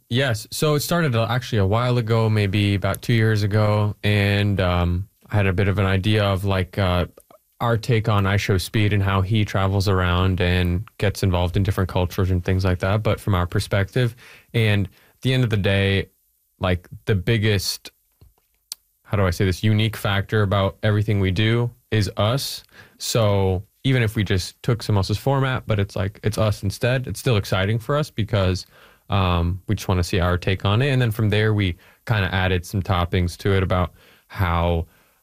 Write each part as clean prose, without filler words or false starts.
Yes. So it started actually a while ago, maybe about 2 years ago. And I had a bit of an idea of like our take on IShowSpeed and how he travels around and gets involved in different cultures and things like that, but from our perspective. And at the end of the day, like the biggest, how do I say this, unique factor about everything we do is us. So even if we just took someone else's format, but it's like, it's us instead, it's still exciting for us because we just want to see our take on it. And then from there, we kind of added some toppings to it about how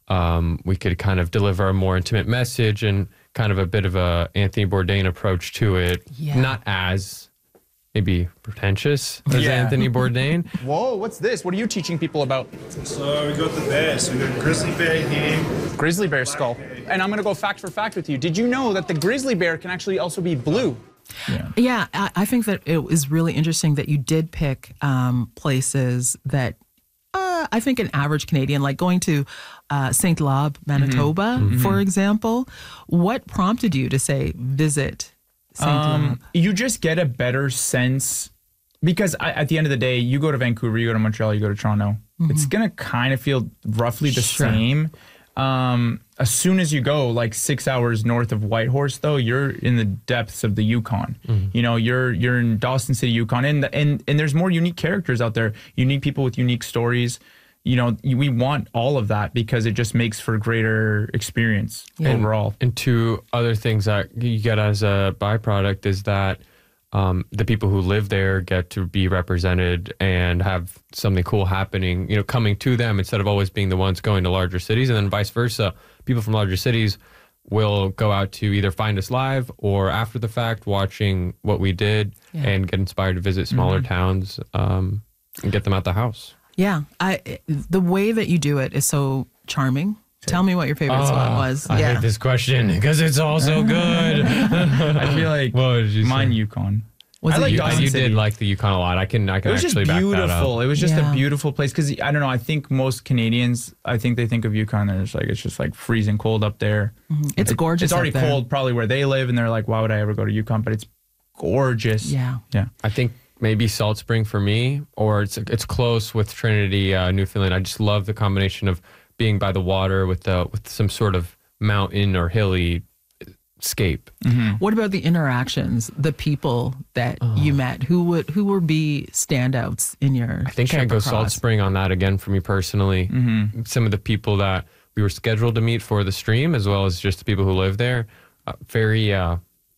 we could kind of deliver a more intimate message and kind of a bit of a Anthony Bourdain approach to it. Yeah. Not as maybe pretentious as Anthony Bourdain. Whoa, what's this? What are you teaching people about? So we got the bears. We got grizzly bear here. Grizzly bear skull. And I'm going to go fact for fact with you. Did you know that the grizzly bear can actually also be blue? Yeah, I think that it was really interesting that you did pick places that I think an average Canadian, like going to St. Lob, Manitoba, for example. What prompted you to say visit St. Lob? You just get a better sense because at the end of the day, you go to Vancouver, you go to Montreal, you go to Toronto. It's going to kind of feel roughly the same. As soon as you go like 6 hours north of Whitehorse, though, you're in the depths of the Yukon. You know, you're in Dawson City, Yukon, and there's more unique characters out there, unique people with unique stories. You know, we want all of that because it just makes for a greater experience overall. And two other things that you get as a byproduct is that the people who live there get to be represented and have something cool happening, you know, coming to them instead of always being the ones going to larger cities, and then vice versa. People from larger cities will go out to either find us live or after the fact watching what we did and get inspired to visit smaller towns and get them out the house. Yeah, the way that you do it is so charming. Tell me what your favorite spot was. I hate this question because it's all so good. I feel like mine Yukon. Was I like Yukon? Dawson You City. did like the Yukon a lot. I can It was just actually back that beautiful. up. It was just a beautiful place because I don't know. I think most Canadians, I think they think of Yukon and it's just like freezing cold up there. It's gorgeous. It's already up there. cold probably where they live, and they're like, why would I ever go to Yukon? But it's gorgeous. Yeah. I think maybe Salt Spring for me, or it's close with Trinity, Newfoundland. I just love the combination of being by the water with some sort of mountain or hilly scape. What about the interactions, the people that you met? Who would be standouts in your I think trip I'd go across? Salt Spring on that again for me personally. Some of the people that we were scheduled to meet for the stream, as well as just the people who live there, very, I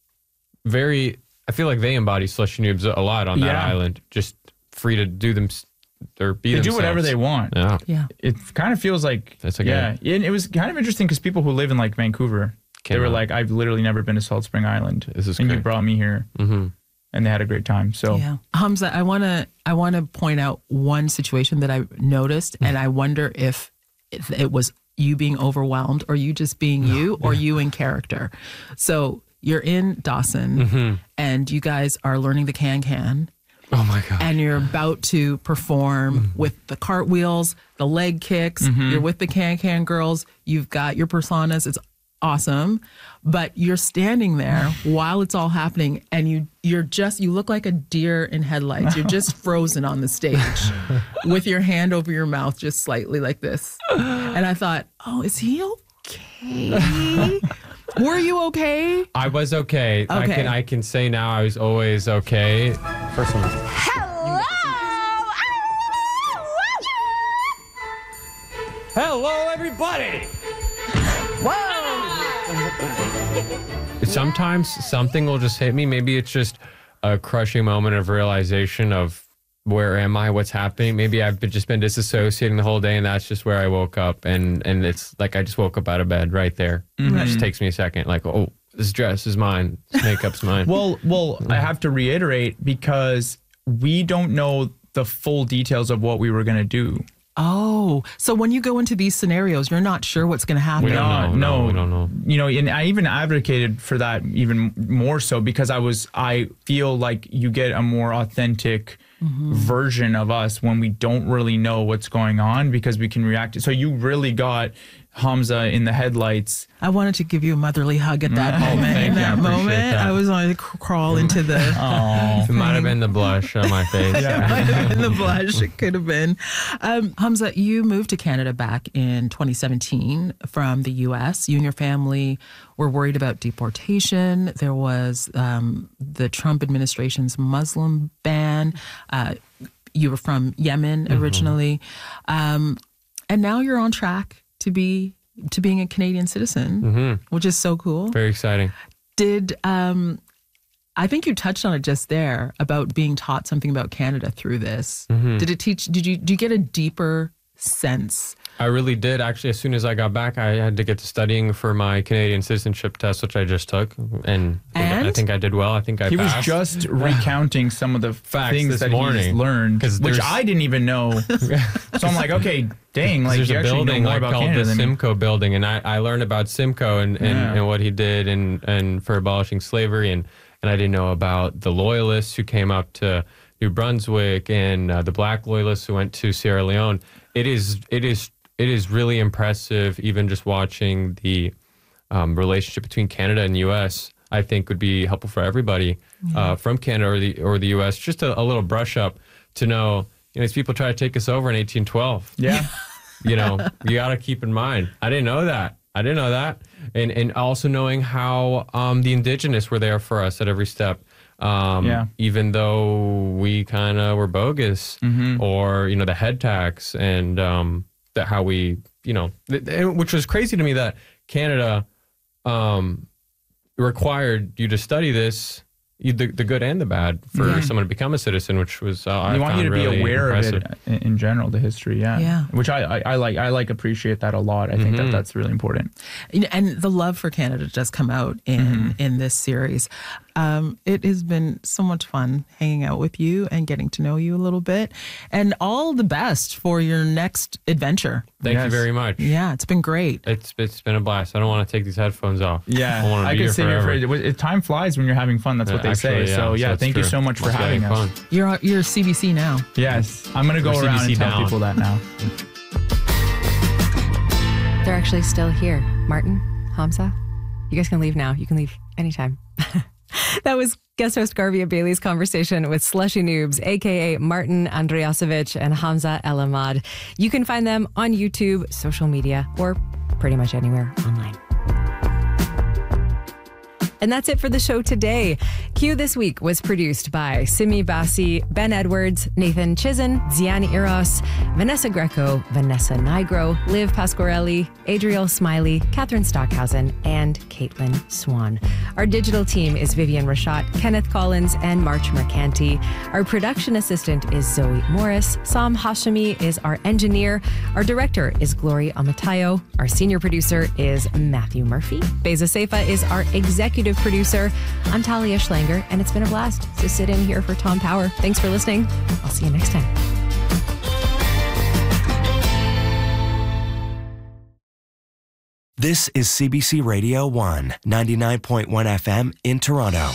feel like they embody Slushy Noobs a lot on that island. Just free to do them or be They themselves. do whatever they want. Yeah. It kind of feels like That's okay. And it was kind of interesting because people who live in like Vancouver, they were like, I've literally never been to Salt Spring Island. This is and great. you brought me here. And they had a great time. So Yeah. Hamza, I wanna point out one situation that I noticed, and I wonder if it was you being overwhelmed or you just being you or you in character. So you're in Dawson and you guys are learning the can-can. Oh my God. And you're about to perform with the cartwheels, the leg kicks. You're with the can-can girls. You've got your personas. It's awesome. But you're standing there while it's all happening, and you look like a deer in headlights. You're just frozen on the stage with your hand over your mouth, just slightly like this. And I thought, oh, is he okay? Were you okay? I was okay. Okay. I can say now I was always okay. First one. Hello, everybody. Sometimes something will just hit me. Maybe it's just a crushing moment of realization of where am I, what's happening. Maybe I've just been disassociating the whole day, and that's just where I woke up. And it's like I just woke up out of bed right there. It just takes me a second. Like, oh, this dress is mine. This makeup's mine. Well, I have to reiterate because we don't know the full details of what we were going to do. Oh, so when you go into these scenarios, you're not sure what's going to happen. We don't know. No, we don't know. You know, and I even advocated for that even more so because I feel like you get a more authentic version of us when we don't really know what's going on because we can react. So you really got Hamza in the headlights. I wanted to give you a motherly hug at that moment. thank In you. I that appreciate moment, that. I was on to crawl into the. It might have been the blush on my face. It might have been the blush. It could have been. Hamza, you moved to Canada back in 2017 from the U.S. You and your family were worried about deportation. There was the Trump administration's Muslim ban. You were from Yemen originally. And now you're on track to being a Canadian citizen, which is so cool. Very exciting. I think you touched on it just there about being taught something about Canada through this. Did you get a deeper sense? I really did. Actually, as soon as I got back, I had to get to studying for my Canadian citizenship test, which I just took. And? I think I did well. I think I He was passed. just recounting some of the Facts things this that morning. he's learned, 'Cause which there's- I didn't even know. So I'm like, okay, dang, like There's you a actually know building more like about called Canada the than me. Simcoe building, and I learned about Simcoe and what he did and for abolishing slavery, and I didn't know about the loyalists who came up to New Brunswick and the black loyalists who went to Sierra Leone. It is really impressive, even just watching the relationship between Canada and the U.S. I think would be helpful for everybody from Canada or the U.S. Just a little brush up to know, these people try to take us over in 1812. Yeah. You got to keep in mind. I didn't know that. And also knowing how the indigenous were there for us at every step. Even though we kind of were bogus or, the head tax and that how we, which was crazy to me that Canada required you to study this, the good and the bad, for someone to become a citizen, which was I want you to really be aware impressive. of it in general, the history, Yeah. which I appreciate that a lot. I think that's really important. And the love for Canada does come out in this series. It has been so much fun hanging out with you and getting to know you a little bit. And all the best for your next adventure. Thank you Yes. very much. Yeah, it's been great. It's been a blast. I don't want to take these headphones off. I want to be could here sit forever. here for time flies when you're having fun. That's what they Actually, say. So that's thank you true. so much for Must be having us. fun. You're CBC now. Yes, I'm gonna go We're around CBC and tell down. people that now. They're actually still here. Martin, Hamza, you guys can leave now. You can leave anytime. That was guest host Garvia Bailey's conversation with Slushy Noobs, a.k.a. Martin Andriasovich and Hamza El Ahmad. You can find them on YouTube, social media, or pretty much anywhere online. And that's it for the show today. Q This Week was produced by Simi Bassi, Ben Edwards, Nathan Chizen, Ziani Eros, Vanessa Greco, Vanessa Nigro, Liv Pasquarelli, Adriel Smiley, Catherine Stockhausen, and Caitlin Swan. Our digital team is Vivian Rashat, Kenneth Collins, and March Mercanti. Our production assistant is Zoe Morris. Sam Hashemi is our engineer. Our director is Glory Amatayo. Our senior producer is Matthew Murphy. Beza Seifa is our executive producer. I'm Talia Schlanger, and it's been a blast to sit in here for Tom Power. Thanks for listening. I'll see you next time. This is CBC Radio 1, 99.1 FM in Toronto.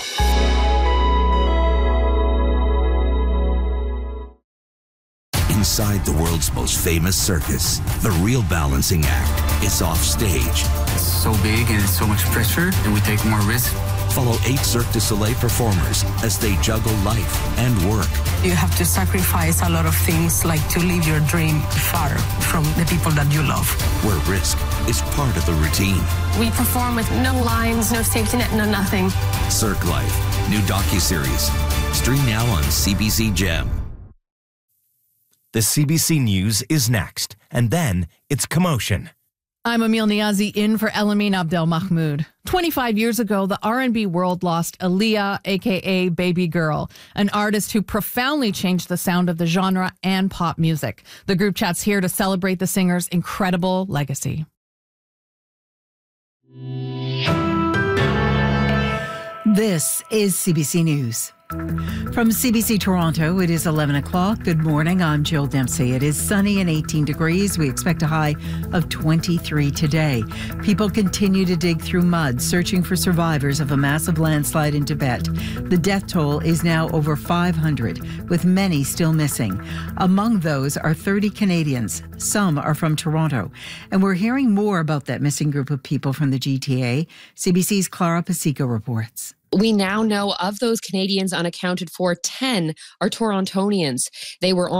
Inside the world's most famous circus, the real balancing act is off stage. It's so big and it's so much pressure, and we take more risk. Follow 8 Cirque du Soleil performers as they juggle life and work. You have to sacrifice a lot of things, like to live your dream far from the people that you love. Where risk is part of the routine. We perform with no lines, no safety net, no nothing. Cirque Life, new docuseries. Stream now on CBC Gem. The CBC News is next, and then it's Commotion. I'm Emil Niazi in for Elamine Abdel Mahmoud. 25 years ago, the R&B world lost Aaliyah, a.k.a. Baby Girl, an artist who profoundly changed the sound of the genre and pop music. The group chat's here to celebrate the singer's incredible legacy. This is CBC News. From CBC Toronto, it is 11 o'clock. Good morning. I'm Jill Dempsey. It is sunny and 18 degrees. We expect a high of 23 today. People continue to dig through mud, searching for survivors of a massive landslide in Tibet. The death toll is now over 500, with many still missing. Among those are 30 Canadians. Some are from Toronto. And we're hearing more about that missing group of people from the GTA. CBC's Clara Pasico reports. We now know of those Canadians unaccounted for, 10 are Torontonians. They were on